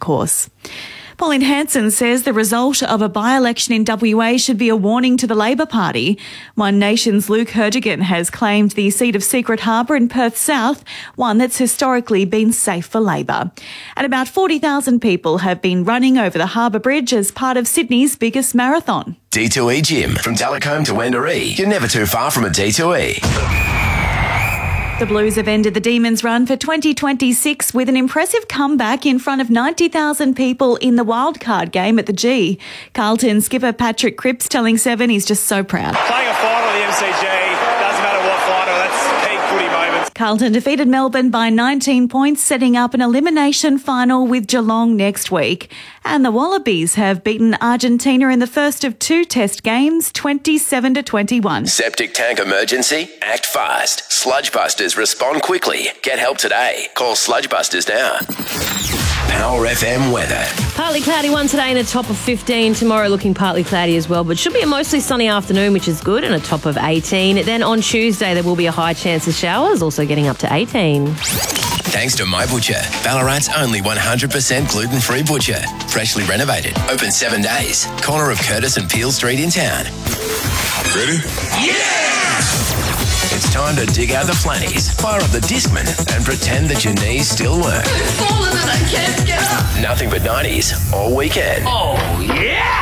course. Pauline Hanson says the result of a by-election in WA should be a warning to the Labor Party. One Nation's Luke Hertigan has claimed the seat of Secret Harbour in Perth South, one that's historically been safe for Labor. And about 40,000 people have been running over the Harbour Bridge as part of Sydney's biggest marathon. D2E Gym. From Talcombe to Wendouree, you're never too far from a D2E. The Blues have ended the Demons' run for 2026 with an impressive comeback in front of 90,000 people in the wildcard game at the G. Carlton skipper Patrick Cripps telling Seven he's just so proud. Playing a final at the MCG, doesn't matter what final, that's peak footy moments. Carlton defeated Melbourne by 19 points, setting up an elimination final with Geelong next week. And the Wallabies have beaten Argentina in the first of 2 test games, 27-21. Septic tank emergency? Act fast. Sludgebusters respond quickly. Get help today. Call Sludgebusters now. Power FM weather. Partly cloudy one today and a top of 15. Tomorrow looking partly cloudy as well, but should be a mostly sunny afternoon, which is good, and a top of 18. Then on Tuesday, there will be a high chance of showers, also getting up to 18. Thanks to My Butcher, Ballarat's only 100% gluten-free butcher. Freshly renovated. Open 7 days. Corner of Curtis and Peel Street in town. Ready? Yeah! It's time to dig out the flannies, fire up the Discman, and pretend that your knees still work. It's falling and I can't get up. Nothing but 90s all weekend. Oh, yeah!